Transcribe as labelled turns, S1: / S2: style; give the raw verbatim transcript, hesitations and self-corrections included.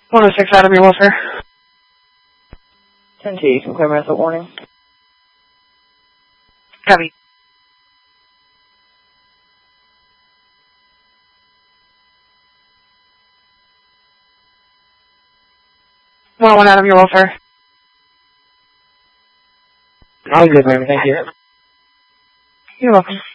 S1: one oh six Adam, your welfare.
S2: ten T, can clear method warning.
S1: Copy. one oh one Adam, your welfare.
S2: All good, ma'am. Thank you.
S1: You're welcome.